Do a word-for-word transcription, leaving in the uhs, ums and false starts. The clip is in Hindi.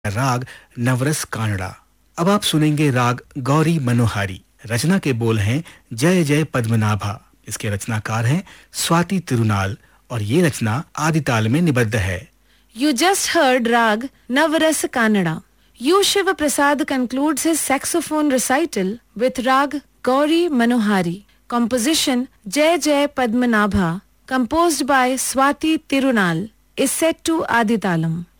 राग नवरस कानड़ा। अब आप सुनेंगे राग गौरी मनोहारी। रचना के बोल हैं जय जय पद्मनाभा। इसके रचनाकार हैं स्वाति तिरुनाल और ये रचना आदिताल में निबद्ध है। You just heard Rag Navarasa Kannada. U. Shiva Prasad concludes his saxophone recital with Rag Gauri Manohari. Composition Jai Jai Padmanabha, composed by Swati Tirunal, is set to Aditalam.